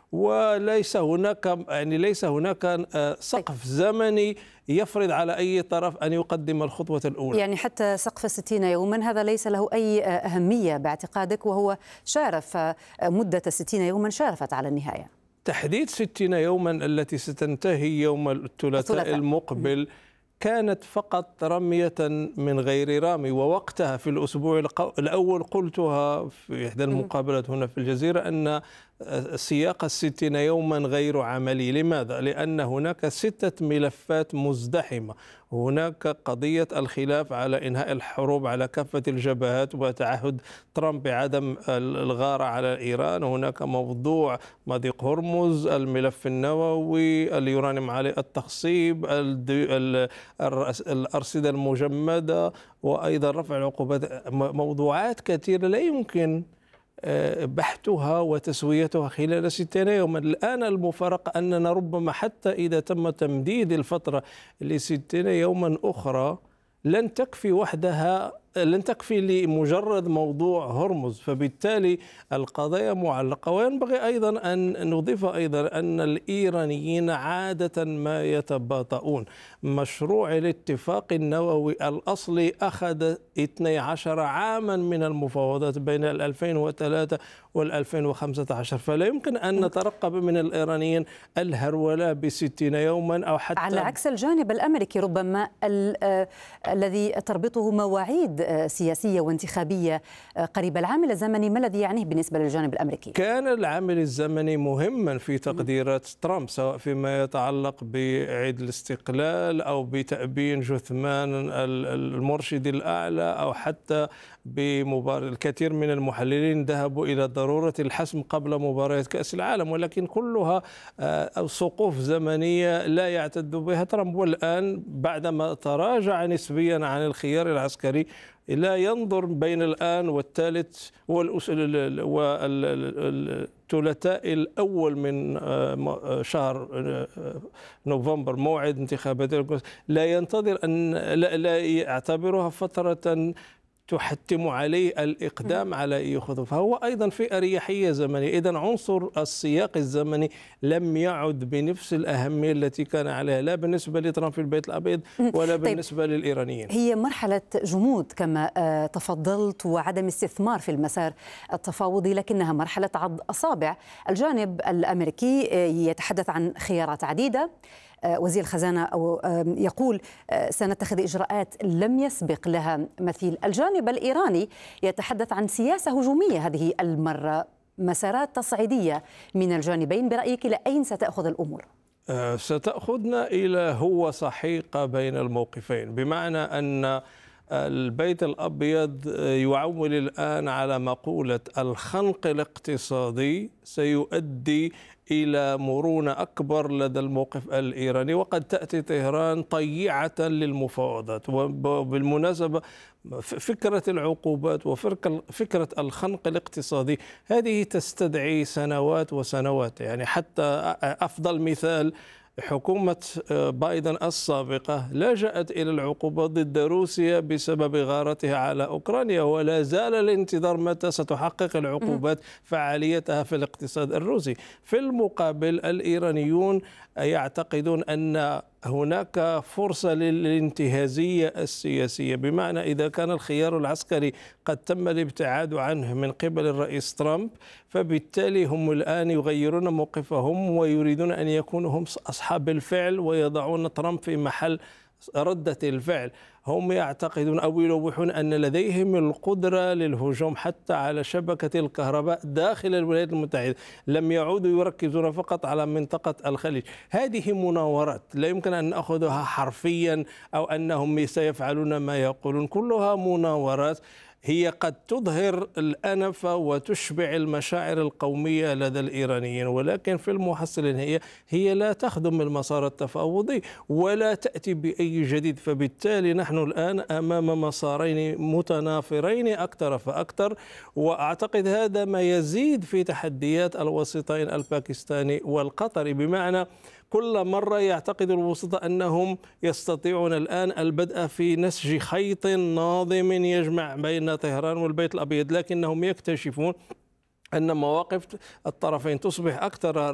وليس هناك ليس هناك سقف زمني يفرض على أي طرف أن يقدم الخطوة الأولى. يعني حتى سقف 60 يوما هذا ليس له أي أهمية باعتقادك، وهو شارف مدة 60 يوما شارفت على النهاية. تحديد 60 يوما التي ستنتهي يوم الثلاثاء المقبل كانت فقط رمية من غير رامي، ووقتها في الأسبوع الأول قلتها في إحدى المقابلات هنا في الجزيرة أن سياق 60 يوما غير عملي. لماذا؟ لأن هناك 6 ملفات مزدحمة. هناك قضية الخلاف على إنهاء الحروب على كافة الجبهات وتعهد ترامب بعدم الغارة على إيران. هناك موضوع مضيق هرمز، الملف النووي، اليورانيوم عالي التخصيب، الأرصدة المجمدة، وأيضا رفع العقوبات. موضوعات كثيرة لا يمكن بحثها وتسويتها خلال 60 يوما. الآن المفارقة أننا ربما حتى إذا تم تمديد الفترة ل60 يوما أخرى لن تكفي وحدها، لن تكفي لمجرد موضوع هرمز، فبالتالي القضايا معلقة. وينبغي أيضا أن نضيف أيضا أن الإيرانيين عادة ما يتباطؤون. مشروع الاتفاق النووي الأصلي أخذ 12 عاما من المفاوضات بين 2003 وال2015، فلا يمكن أن نترقب من الإيرانيين الهرولة ب60 يوما أو حتى على عكس الجانب الأمريكي ربما الذي تربطه مواعيد سياسية وانتخابية قريب. العامل الزمني ما الذي يعنيه بالنسبة للجانب الأمريكي؟ كان العامل الزمني مهما في تقديرات ترامب، سواء فيما يتعلق بعيد الاستقلال أو بتأبين جثمان المرشد الأعلى أو حتى بمباراة. الكثير من المحللين ذهبوا إلى ضرورة الحسم قبل مباريات كأس العالم، ولكن كلها سقوف زمنية لا يعتد بها ترامب. والآن بعدما تراجع نسبيا عن الخيار العسكري لا ينظر بين الآن والثالث والثلاثاء الأول من شهر نوفمبر موعد انتخابات، لا ينتظر أن لا يعتبرها فترة تحتم عليه الإقدام على أي خطوة، فهو أيضا في أريحية زمنية. إذن عنصر السياق الزمني لم يعد بنفس الأهمية التي كان عليها، لا بالنسبة لترامب في البيت الأبيض ولا بالنسبة للإيرانيين. هي مرحلة جمود كما تفضلت وعدم استثمار في المسار التفاوضي، لكنها مرحلة عض أصابع. الجانب الأمريكي يتحدث عن خيارات عديدة، وزير الخزانة يقول سنتخذ إجراءات لم يسبق لها مثيل. الجانب الإيراني يتحدث عن سياسة هجومية هذه المرة، مسارات تصعيدية من الجانبين. برأيك إلى أين ستأخذ الأمور؟ ستأخذنا إلى هو سحيقة بين الموقفين، بمعنى أن البيت الأبيض يعول الآن على مقولة الخنق الاقتصادي سيؤدي إلى مرونة أكبر لدى الموقف الإيراني، وقد تأتي طهران طيعة للمفاوضات. وبالمناسبة فكرة العقوبات وفكرة الخنق الاقتصادي هذه تستدعي سنوات وسنوات. يعني حتى أفضل مثال حكومة بايدن السابقة لجأت إلى العقوبات ضد روسيا بسبب غارتها على أوكرانيا، ولا زال الانتظار متى ستحقق العقوبات فعاليتها في الاقتصاد الروسي. في المقابل الإيرانيون يعتقدون أن هناك فرصة للانتهازية السياسية، بمعنى إذا كان الخيار العسكري قد تم الابتعاد عنه من قبل الرئيس ترامب، فبالتالي هم الآن يغيرون موقفهم ويريدون أن يكونوا هم أصحاب الفعل ويضعون ترامب في محل ردة الفعل. هم يعتقدون أو يلوحون أن لديهم القدرة للهجوم حتى على شبكة الكهرباء داخل الولايات المتحدة، لم يعودوا يركزون فقط على منطقة الخليج. هذه مناورات لا يمكن أن نأخذها حرفيا أو أنهم سيفعلون ما يقولون، كلها مناورات هي قد تظهر الأنف وتشبع المشاعر القومية لدى الإيرانيين، ولكن في المحصلة هي لا تخدم المسار التفاوضي ولا تأتي بأي جديد. فبالتالي نحن الآن أمام مسارين متنافرين أكثر فأكثر، وأعتقد هذا ما يزيد في تحديات الوسيطين الباكستاني والقطري، بمعنى كل مرة يعتقد الوسطاء أنهم يستطيعون الآن البدء في نسج خيط ناظم يجمع بين طهران والبيت الأبيض، لكنهم يكتشفون أن مواقف الطرفين تصبح أكثر